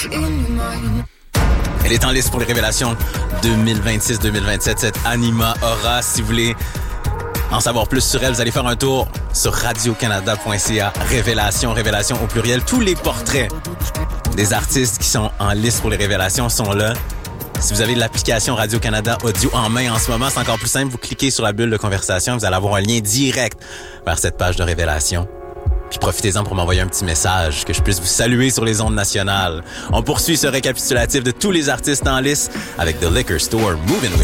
Elle est en liste pour les révélations 2026-2027, cette Anima Aura. Si vous voulez en savoir plus sur elle, vous allez faire un tour sur radiocanada.ca. Révélation au pluriel. Tous les portraits des artistes qui sont en liste pour les révélations sont là. Si vous avez l'application Radio-Canada Audio en main en ce moment, c'est encore plus simple. Vous cliquez sur la bulle de conversation, vous allez avoir un lien direct vers cette page de révélation. Puis profitez-en pour m'envoyer un petit message, que je puisse vous saluer sur les ondes nationales. On poursuit ce récapitulatif de tous les artistes en liste avec The Liquor Store Moving With